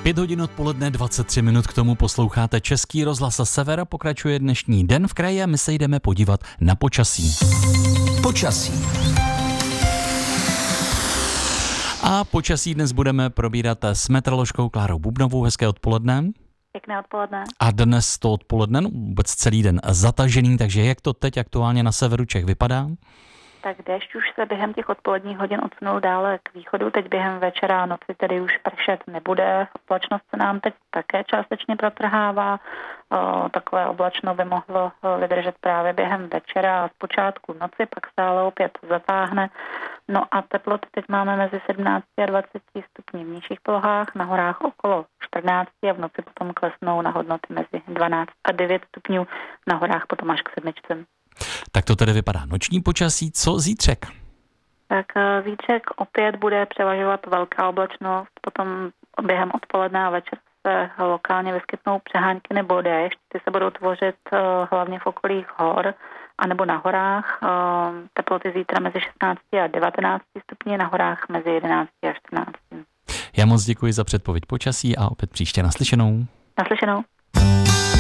5 hodin odpoledne, 23 minut k tomu posloucháte Český rozhlas Sever. Pokračuje dnešní den v kraji a my se jdeme podívat na počasí. Počasí. A počasí dnes budeme probírat s meteoroložkou Klárou Bubnovou. Hezké odpoledne. Pěkné odpoledne. A dnes to odpoledne, vůbec celý den zatažený, takže jak to teď aktuálně na severu Čech vypadá? Tak déšť už se během těch odpoledních hodin odsunul dále k východu, teď během večera a noci tedy už pršet nebude. Oblačnost se nám teď také částečně protrhává. Takové oblačno by mohlo vydržet právě během večera a zpočátku noci, pak stále opět zatáhne. No a teploty teď máme mezi 17 a 20 stupni v nižších polohách, na horách okolo 14 a v noci potom klesnou na hodnoty mezi 12 a 9 stupňů, na horách potom až k 7. Tak to tedy vypadá noční počasí. Co zítřek? Tak zítřek opět bude převažovat velká oblačnost, potom během odpoledne a večer se lokálně vyskytnou přehánky nebo déšť. Ty se budou tvořit hlavně v okolích hor anebo na horách. Teploty zítra mezi 16 a 19 stupni, na horách mezi 11 a 14. Já moc děkuji za předpověď počasí a opět příště naslyšenou. Naslyšenou.